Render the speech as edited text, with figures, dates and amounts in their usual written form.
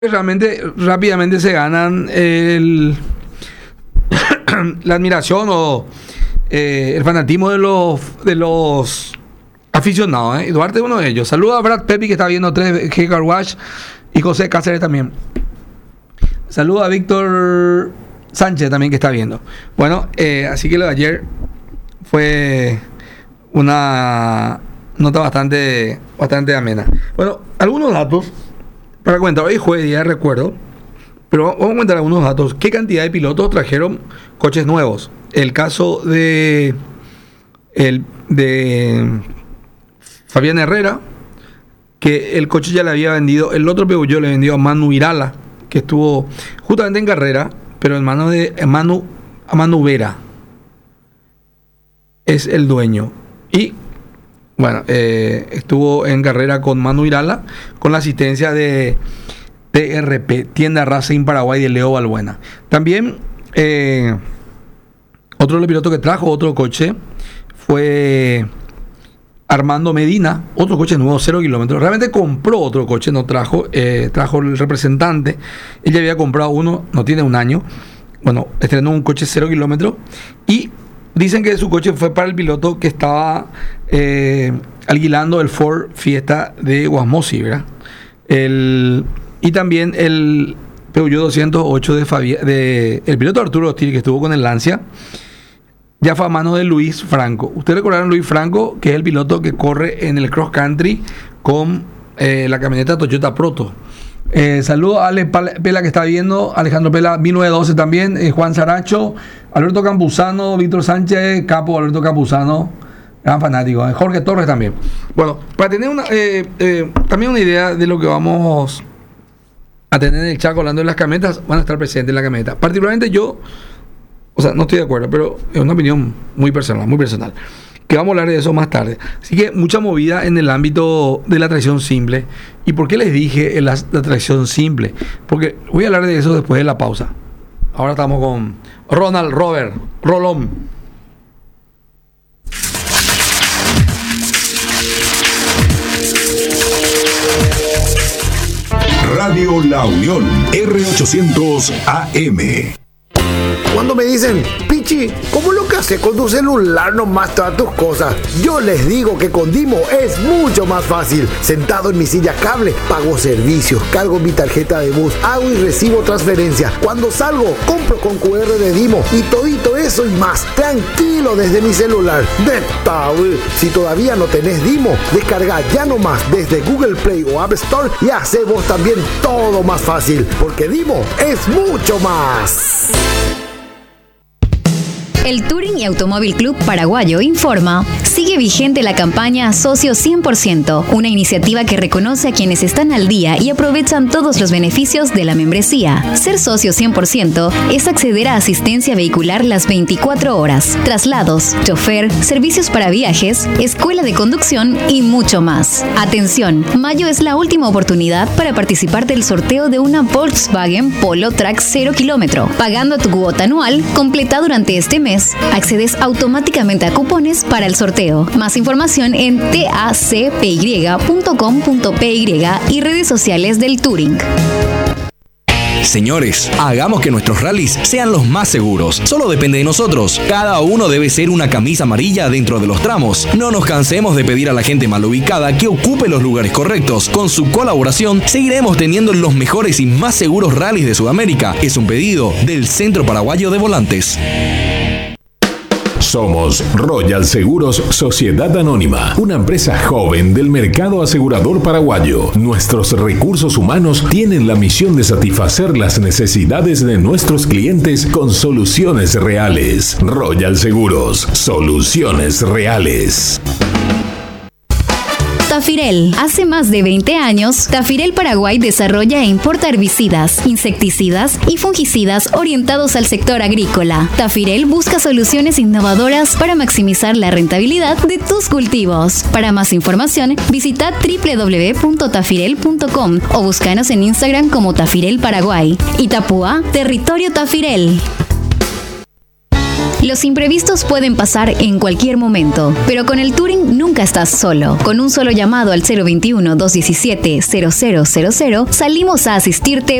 realmente rápidamente se ganan la admiración o el fanatismo de los aficionados. Y Duarte es uno de ellos. Saludos a Brad Pepi, que está viendo 3G Car Wash, y José Cáceres también. Saludos a Víctor Sánchez también, que está viendo. Bueno, así que lo de ayer fue una nota bastante amena. Bueno, algunos datos para comentar. Hoy jueves, día de recuerdo, pero vamos a comentar algunos datos. ¿Qué cantidad de pilotos trajeron coches nuevos? El caso de Fabián Herrera, que el coche ya le había vendido, el otro Peugeot le vendió a Manu Irala, que estuvo justamente en carrera, pero en manos de Manu Vera es el dueño. Y bueno, estuvo en carrera con Manu Irala, con la asistencia de TRP, Tienda Racing Paraguay, de Leo Balbuena. También otro de los pilotos que trajo otro coche fue Armando Medina, otro coche nuevo, 0 kilómetros. Realmente compró otro coche, no trajo, trajo el representante. Ella había comprado uno, no tiene un año. Bueno, estrenó un coche 0 kilómetros y dicen que su coche fue para el piloto que estaba alquilando el Ford Fiesta de Guasmosi, ¿verdad? Y también el Peugeot 208 el piloto Arturo Ostil, que estuvo con el Lancia, ya fue a mano de Luis Franco. Ustedes recordaron a Luis Franco, que es el piloto que corre en el cross country con la camioneta Toyota Proto. Saludos a Ale Pela, que está viendo, Alejandro Pela 1912 también, Juan Saracho, Alberto Campuzano, Víctor Sánchez, Capo Alberto Campuzano, gran fanático, Jorge Torres también. Bueno, para tener también una idea de lo que vamos a tener en el Chaco hablando de las camionetas, van a estar presentes en la camioneta. Particularmente yo, o sea, no estoy de acuerdo, pero es una opinión muy personal, que vamos a hablar de eso más tarde. Así que mucha movida en el ámbito de la tracción simple. ¿Y por qué les dije la tracción simple? Porque voy a hablar de eso después de la pausa. Ahora estamos con Rolón. Radio La Unión, R800 AM. Cuando me dicen, Pichi, ¿cómo lo que haces con tu celular nomás todas tus cosas? Yo les digo que con Dimo es mucho más fácil. Sentado en mi silla cable, pago servicios, cargo mi tarjeta de bus, hago y recibo transferencia. Cuando salgo, compro con QR de Dimo y todito eso y más, tranquilo desde mi celular. Si todavía no tenés Dimo, descarga ya nomás desde Google Play o App Store y hace vos también todo más fácil, porque Dimo es mucho más. El Touring y Automóvil Club Paraguayo informa: sigue vigente la campaña Socio 100%, una iniciativa que reconoce a quienes están al día y aprovechan todos los beneficios de la membresía. Ser socio 100% es acceder a asistencia vehicular las 24 horas, traslados, chofer, servicios para viajes, escuela de conducción y mucho más. Atención, mayo es la última oportunidad para participar del sorteo de una Volkswagen Polo Track 0 kilómetro. Pagando tu cuota anual, completa durante este mes, accedes automáticamente a cupones para el sorteo. Más información en tacpy.com.py y redes sociales del Touring. Señores, hagamos que nuestros rallies sean los más seguros. Solo depende de nosotros. Cada uno debe ser una camisa amarilla dentro de los tramos. No nos cansemos de pedir a la gente mal ubicada que ocupe los lugares correctos. Con su colaboración, seguiremos teniendo los mejores y más seguros rallies de Sudamérica. Es un pedido del Centro Paraguayo de Volantes. Somos Royal Seguros Sociedad Anónima, una empresa joven del mercado asegurador paraguayo. Nuestros recursos humanos tienen la misión de satisfacer las necesidades de nuestros clientes con soluciones reales. Royal Seguros, soluciones reales. Tafirel. Hace más de 20 años, Tafirel Paraguay desarrolla e importa herbicidas, insecticidas y fungicidas orientados al sector agrícola. Tafirel busca soluciones innovadoras para maximizar la rentabilidad de tus cultivos. Para más información, visita www.tafirel.com o búscanos en Instagram como Tafirel Paraguay. Itapúa, Territorio Tafirel. Los imprevistos pueden pasar en cualquier momento, pero con el Touring nunca estás solo. Con un solo llamado al 021-217-0000 salimos a asistirte